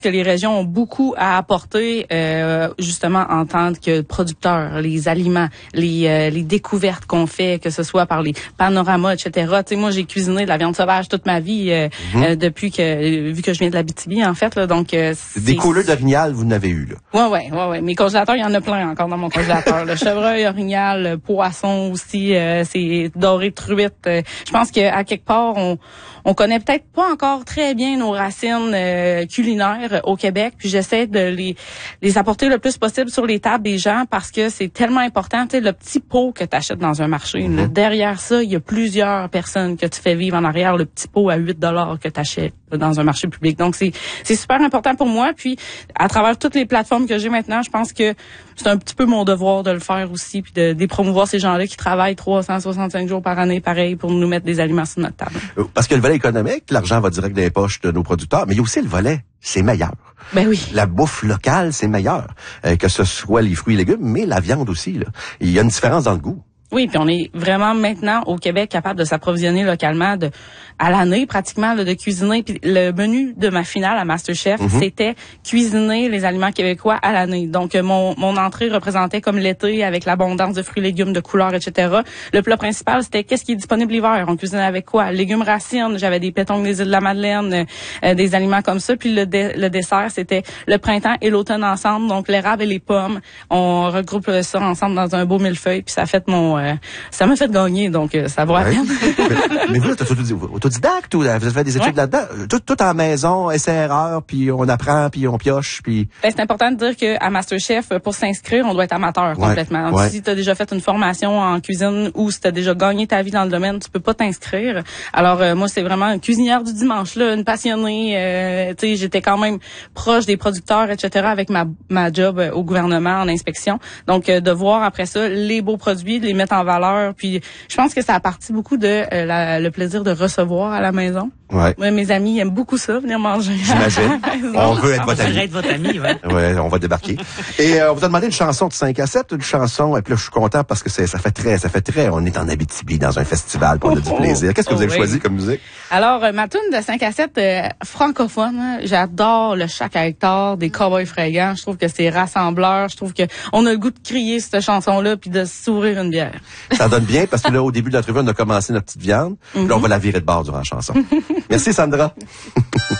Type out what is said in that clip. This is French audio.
que les régions ont beaucoup à apporter, justement en tant que producteurs, les aliments, les découvertes qu'on fait, que ce soit par les panoramas, etc. Tu sais, moi j'ai cuisiné de la viande sauvage toute ma vie depuis vu que je viens de l'Abitibi en fait là, donc des couleurs d'orignal, vous n'avez eu là. Ouais. Mes congélateurs, il y en a plein encore dans mon congélateur. Le chevreuil, orignal, le poisson aussi, c'est doré, truite. Je pense qu'à quelque part on connaît peut-être pas encore très bien nos racines culinaires au Québec, puis j'essaie de les apporter le plus possible sur les tables des gens parce que c'est tellement important. Tu sais, le petit pot que tu achètes dans un marché, là, derrière ça, il y a plusieurs personnes que tu fais vivre en arrière, le petit pot à 8$ que tu achètes dans un marché public. Donc c'est super important pour moi, puis à travers toutes les plateformes que j'ai maintenant, je pense que c'est un petit peu mon devoir de le faire aussi, puis de promouvoir ces gens-là qui travaillent 365 jours par année, pareil, pour nous mettre des aliments sur notre table. Parce que le volet économique, l'argent va direct dans les poches de nos producteurs, mais il y a aussi le volet, c'est meilleur. Ben oui. La bouffe locale, c'est meilleur. Que ce soit les fruits et légumes, mais la viande aussi, là. Il y a une différence dans le goût. Oui, puis on est vraiment maintenant au Québec capable de s'approvisionner localement à l'année pratiquement de cuisiner. Puis le menu de ma finale à MasterChef, c'était cuisiner les aliments québécois à l'année. Donc mon entrée représentait comme l'été avec l'abondance de fruits et légumes de couleurs, etc. Le plat principal, c'était qu'est-ce qui est disponible l'hiver. On cuisinait avec quoi? Légumes racines, j'avais des pétons des îles de la Madeleine, des aliments comme ça. Puis le dessert, c'était le printemps et l'automne ensemble. Donc l'érable et les pommes, on regroupe ça ensemble dans un beau millefeuille. Puis ça m'a fait gagner, donc ça vaut la peine. mais vous, t'as autodidacte ou vous avez fait des études là-dedans? Tout en maison, essai-erreur, puis on apprend, puis on pioche, puis... C'est important de dire qu'à MasterChef, pour s'inscrire, on doit être amateur complètement. Ouais. Si tu as déjà fait une formation en cuisine ou si tu as déjà gagné ta vie dans le domaine, tu peux pas t'inscrire. Alors moi, c'est vraiment une cuisinière du dimanche, là, une passionnée. Tu sais, j'étais quand même proche des producteurs, etc. avec ma job au gouvernement en inspection. Donc, de voir après ça les beaux produits, de les mettre en valeur. Puis je pense que ça a parti beaucoup de le plaisir de recevoir à la maison. Ouais. Moi, mes amis aiment beaucoup ça, venir manger. J'imagine. On veut être votre ami. Être votre ami, ouais. Ouais, on va débarquer. Et on vous a demandé une chanson de 5 à 7, une chanson, et puis là, je suis content parce que ça fait très, on est en Abitibi dans un festival, pour on a du plaisir. Qu'est-ce que vous avez choisi comme musique? Alors, ma tune de 5 à 7 francophone, hein, j'adore le Chac à Hector des Cowboys fringants. Je trouve que c'est rassembleur. Je trouve que on a le goût de crier cette chanson-là puis de s'ouvrir une bière. Ça donne bien parce que là, au début de l'entrevue, on a commencé notre petite viande. Puis là, on va la virer de bord durant la chanson. Merci, Sandra.